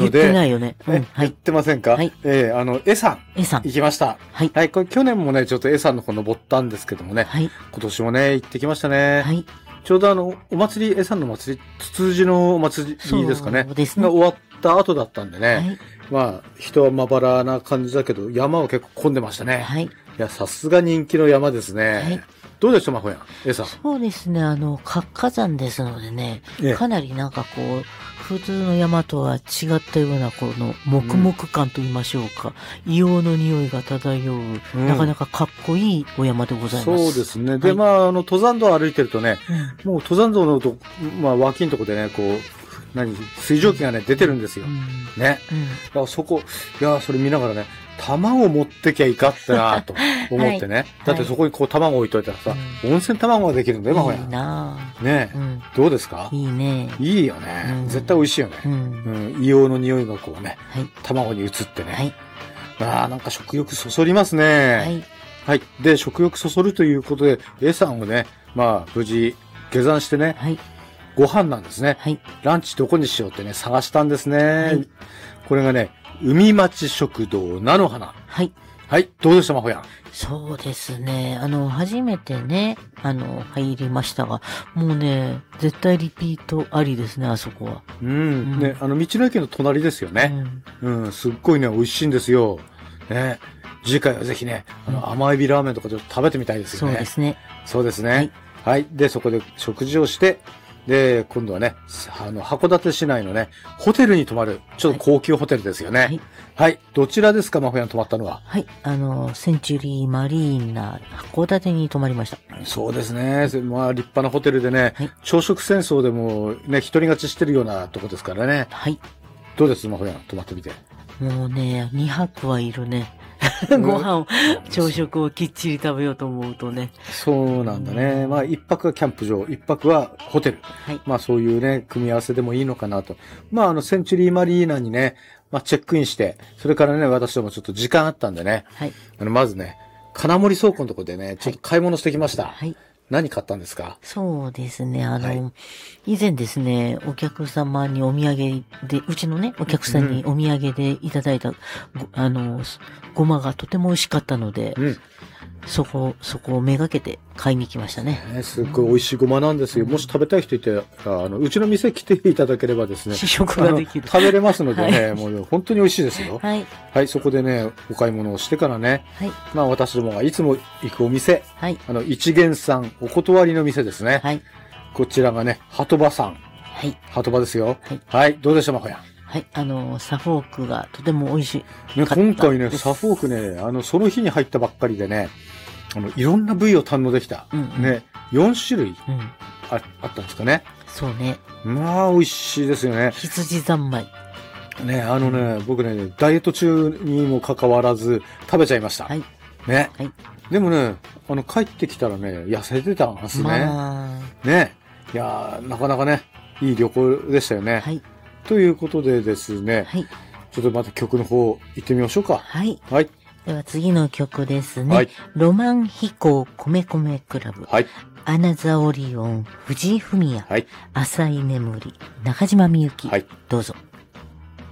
ので。 言ってないよね。 言ってませんか？はい。江山。 江山。 行きました。 はい。 はい。これ去年もね、ちょっと江山の方登ったんですけどもね。 はい。 今年もね、行ってきましたね。 はい。 ちょうどお祭り、江山の祭り、つつじのお祭りですかね。 そうですね。 が終わった後だったんでね。 はい。 まあ、人はまばらな感じだけど、山は結構混んでましたね。 はい。 いや、さすが人気の山ですね。はい。どうでした、まほやん、江山。 そうですね、活火山ですのでね、かなりなんかこう、普通の山とは違ったような、この、黙々感と言いましょうか、硫黄の匂いが漂う、なかなかかっこいいお山でございます。 そうですね。で、まあ、登山道を歩いてるとね、もう登山道のまあ、脇のとこでね、こう、水蒸気がね、出てるんですよ。ね。だからそこ、いや、それ見ながらね、卵持ってきゃいかったなと思ってね。だってそこにこう卵置いといたらさ、温泉卵ができるんだよ、まほや。 いいなぁ。ねどうですか？ いいね。 いいよね。絶対美味しいよね。硫黄の匂いがこうね、卵に移ってね。ああ、なんか食欲そそりますね。はい。で、食欲そそるということで、江山をね、まあ、無事、下山してね。ご飯なんですね。ランチどこにしようってね、探したんですね。これがね、海町食堂菜の花。はい。どうでした、まほやん。 そうですね。初めてね、入りましたが、もうね、絶対リピートありですね、あそこは。 ね、道の駅の隣ですよね。すっごいね、美味しいんですよ。ね。次回はぜひね、甘エビラーメンとかちょっと食べてみたいですよね。 そうですね。 そうですね。はい。で、そこで食事をして、で、今度はね、函館市内のね、ホテルに泊まる、ちょっと高級ホテルですよね。はい。どちらですか、まほやん泊まったのは。 はい。センチュリーマリーナ、函館に泊まりました。 そうですね。まあ、立派なホテルでね、朝食戦争でもね、一人勝ちしてるようなとこですからね。はい。どうです、まほやん泊まってみて。 もうね、2泊はいるね。ご飯を、朝食をきっちり食べようと思うとね。 そうなんだね。まあ、一泊はキャンプ場、一泊はホテル。まあ、そういうね、組み合わせでもいいのかなと。まあ、センチュリーマリーナにね、まあ、チェックインして、それからね、私どもちょっと時間あったんでね。まずね、金森倉庫のとこでね、ちょっと買い物してきました。何買ったんですか？ そうですね。以前ですね、お客様にお土産で、うちのね、お客さんにお土産でいただいた、ごまがとても美味しかったので、そこをめがけて買いに来ましたね。 すっごい美味しいごまなんですよ。もし食べたい人いて、うちの店来ていただければですね。 試食ができる。 食べれますのでね、もう本当に美味しいですよ。はい、そこでね、お買い物をしてからね。まあ私どもがいつも行くお店。一元さんお断りの店ですね。こちらがね、鳩場さん。鳩場ですよ。どうでした、まほや。 サフォークがとても美味しい。 ね、今回ね、サフォークね、その日に入ったばっかりでね、いろんな部位を堪能できた。ね、4種類あったんですかね。 そうね。 まあ、美味しいですよね。 羊三昧。 ね、僕ね、ダイエット中にもかかわらず食べちゃいました。ね。でもね、帰ってきたらね、痩せてたんですね。ね。いやー、なかなかね、いい旅行でしたよね。ということでですね、ちょっとまた曲の方行ってみましょうか。 では次の曲ですね。ロマン飛行米米クラブ。アナザオリオン、藤井フミヤ。浅い眠り、中島みゆき。どうぞ。